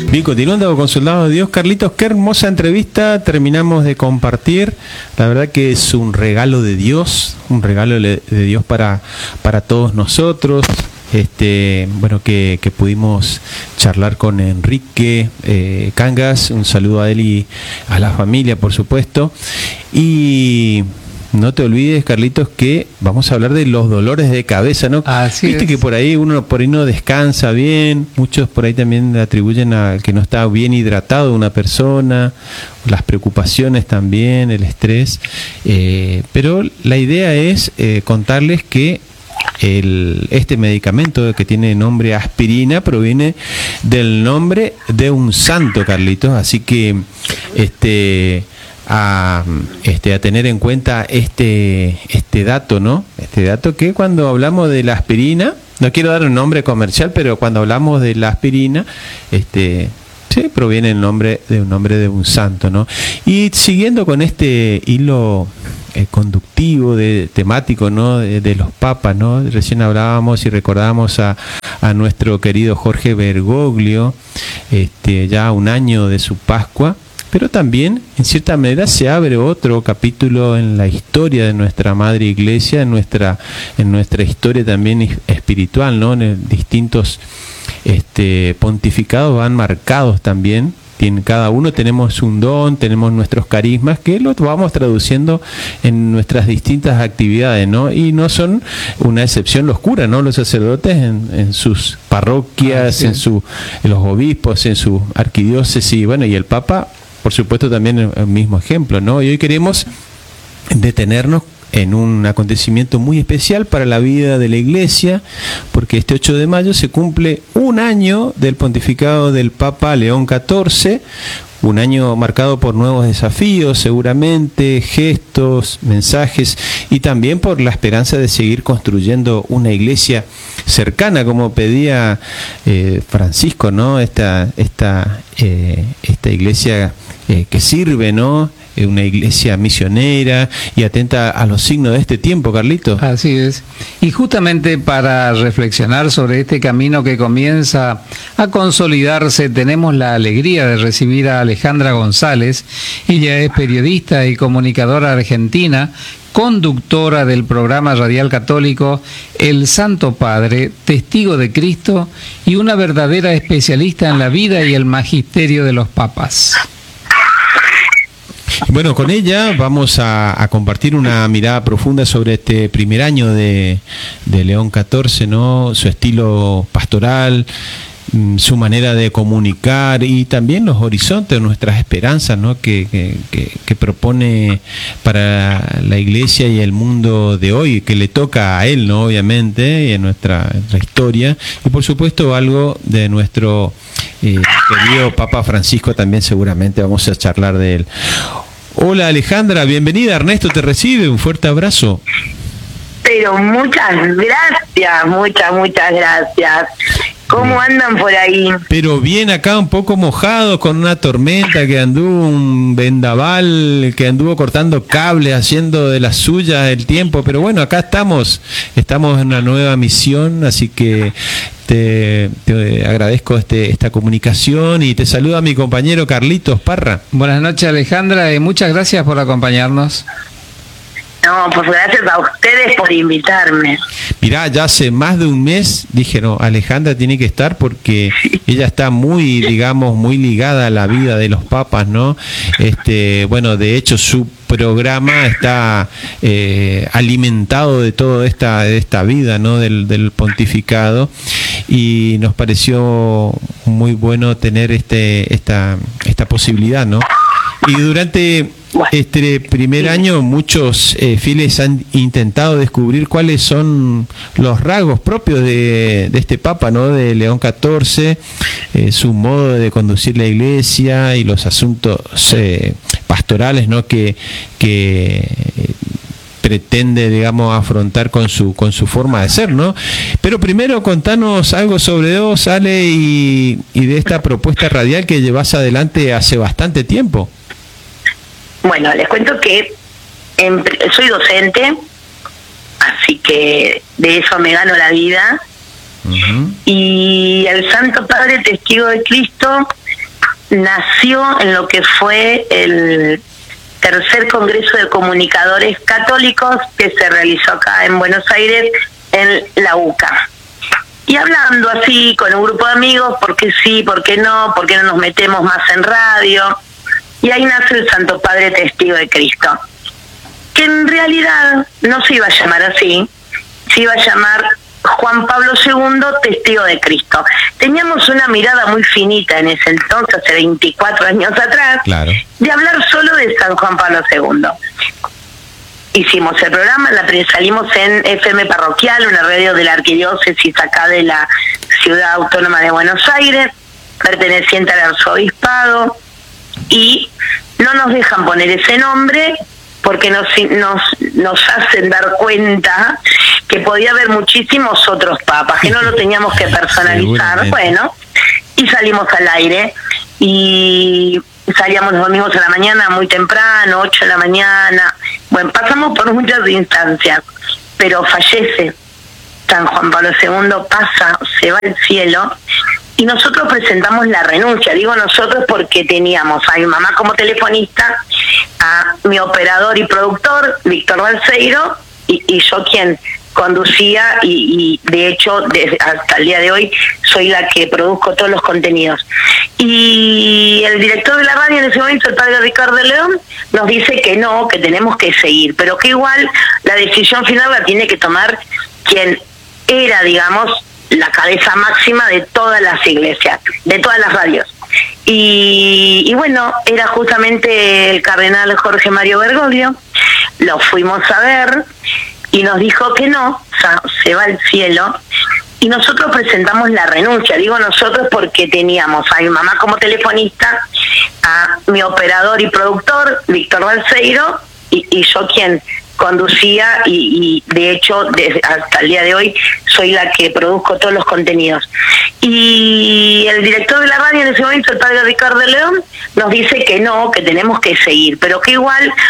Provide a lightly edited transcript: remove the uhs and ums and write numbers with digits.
Bien, continuando con Soldados de Dios, Carlitos, qué hermosa entrevista terminamos de compartir. La verdad que es un regalo de Dios, un regalo de Dios para todos nosotros. Bueno, que pudimos charlar con Enrique Cangas, un saludo a él y a la familia, por supuesto. Y no te olvides, Carlitos, que vamos a hablar de los dolores de cabeza, ¿no? Viste que por ahí uno no descansa bien, muchos por ahí también le atribuyen a que no está bien hidratado una persona, las preocupaciones también, el estrés, pero la idea es contarles que este medicamento que tiene nombre aspirina proviene del nombre de un santo, Carlitos, así que a tener en cuenta este dato, ¿no? Este dato que cuando hablamos de la aspirina, no quiero dar un nombre comercial, pero cuando hablamos de la aspirina, sí, proviene de un nombre de un santo, ¿no? Y siguiendo con este hilo conductivo, temático, ¿no? De los papas, ¿no? Recién hablábamos y recordábamos a nuestro querido Jorge Bergoglio, ya un año de su Pascua. Pero también, en cierta manera, se abre otro capítulo en la historia de nuestra Madre Iglesia, en nuestra historia también espiritual, ¿no? Distintos pontificados van marcados también. Cada uno tenemos un don, tenemos nuestros carismas que los vamos traduciendo en nuestras distintas actividades, ¿no? Y no son una excepción los curas, ¿no? Los sacerdotes en sus parroquias, en los obispos, en su arquidiócesis, bueno, y el Papa, por supuesto, también el mismo ejemplo, ¿no? Y hoy queremos detenernos en un acontecimiento muy especial para la vida de la Iglesia, porque este 8 de mayo se cumple un año del pontificado del Papa León XIV, un año marcado por nuevos desafíos, seguramente, gestos, mensajes, y también por la esperanza de seguir construyendo una iglesia cercana, como pedía Francisco, ¿no? Esta iglesia que sirve, ¿no? Una iglesia misionera y atenta a los signos de este tiempo, Carlitos. Así es. Y justamente para reflexionar sobre este camino que comienza a consolidarse, tenemos la alegría de recibir a Alejandra González. Ella es periodista y comunicadora argentina, conductora del programa radial católico El Santo Padre, testigo de Cristo y una verdadera especialista en la vida y el magisterio de los papas. Bueno, con ella vamos a compartir una mirada profunda sobre este primer año de León XIV, ¿no? Su estilo pastoral, su manera de comunicar y también los horizontes, nuestras esperanzas, ¿no? que propone para la Iglesia y el mundo de hoy, que le toca a él, ¿no? Obviamente, y en nuestra historia, y por supuesto algo de nuestro querido Papa Francisco también, seguramente vamos a charlar de él. Hola Alejandra, bienvenida, Ernesto te recibe, un fuerte abrazo. Pero muchas gracias, muchas gracias. ¿Cómo andan por ahí? Pero bien acá, un poco mojado con una tormenta que anduvo, un vendaval que anduvo cortando cables, haciendo de las suyas el tiempo, pero bueno, acá estamos en una nueva misión, así que te agradezco esta comunicación y te saluda mi compañero Carlitos Parra. Buenas noches, Alejandra, y muchas gracias por acompañarnos. No, pues gracias a ustedes por invitarme. Mirá, ya hace más de un mes dije, no, Alejandra tiene que estar porque ella está muy, digamos, muy ligada a la vida de los papas, ¿no? Bueno, de hecho su programa está alimentado de toda esta vida, ¿no? Del pontificado, y nos pareció muy bueno tener esta posibilidad, ¿no? Y durante este primer año muchos fieles han intentado descubrir cuáles son los rasgos propios de este Papa, ¿no? De León XIV, su modo de conducir la Iglesia y los asuntos pastorales, ¿no? que pretende, digamos, afrontar con su forma de ser, ¿no? Pero primero contanos algo sobre vos, Ale, y de esta propuesta radial que llevas adelante hace bastante tiempo. Bueno, les cuento que soy docente, así que de eso me gano la vida. Uh-huh. Y el Santo Padre Testigo de Cristo nació en lo que fue el tercer Congreso de Comunicadores Católicos que se realizó acá en Buenos Aires, en la UCA. Y hablando así con un grupo de amigos, ¿por qué sí, por qué no nos metemos más en radio? Y ahí nace el Santo Padre Testigo de Cristo, que en realidad no se iba a llamar así, se iba a llamar Juan Pablo II, Testigo de Cristo. Teníamos una mirada muy finita en ese entonces, hace 24 años atrás, claro, de hablar solo de San Juan Pablo II. Hicimos el programa, salimos en FM Parroquial, una radio de la arquidiócesis acá de la Ciudad Autónoma de Buenos Aires, perteneciente al arzobispado, y no nos dejan poner ese nombre porque nos hacen dar cuenta que podía haber muchísimos otros papas, que no lo teníamos que personalizar. Bueno, y salimos al aire, y salíamos los domingos a la mañana, muy temprano, 8 de la mañana. Bueno, pasamos por muchas instancias, pero fallece San Juan Pablo II, se va al cielo, y nosotros presentamos la renuncia. Digo nosotros porque teníamos a mi mamá como telefonista, a mi operador y productor, Víctor Balseiro, y yo quien conducía, y de hecho hasta el día de hoy soy la que produzco todos los contenidos. Y el director de la radio en ese momento, el padre Ricardo León, nos dice que no, que tenemos que seguir, pero que igual la decisión final la tiene que tomar quien era, digamos, la cabeza máxima de todas las iglesias, de todas las radios. Y bueno, era justamente el cardenal Jorge Mario Bergoglio. Lo fuimos a ver y nos dijo que no, o sea, se va al cielo, y nosotros presentamos la renuncia. Digo nosotros porque teníamos a mi mamá como telefonista, a mi operador y productor, Víctor Balseiro, y yo quien conducía, y de hecho hasta el día de hoy soy la que produzco todos los contenidos. Y el director de la radio en ese momento, el padre Ricardo León, nos dice que no, que tenemos que seguir, pero que igual